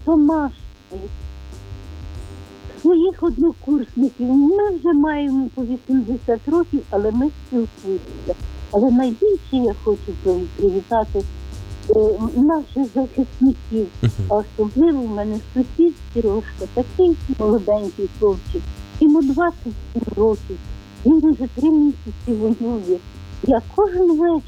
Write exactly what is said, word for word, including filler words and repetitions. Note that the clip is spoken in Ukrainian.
домашніх, своїх однокурсників. Ми вже маємо по вісімдесят років, але ми спілкуємося. Але найбільше я хочу привітати е, наших захисників. А особливо в мене сусід Сережка, такий молоденький хлопчик. Йому двадцять сім років. Він вже три місяці воює. Я кожен вечір